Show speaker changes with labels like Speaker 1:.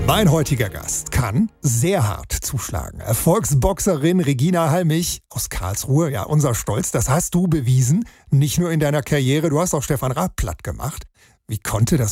Speaker 1: Mein heutiger Gast kann sehr hart zuschlagen. Erfolgsboxerin Regina Halmich aus Karlsruhe, ja, unser Stolz, das hast du bewiesen. Nicht nur in deiner Karriere, du hast auch Stefan Raab platt gemacht. Wie konnte das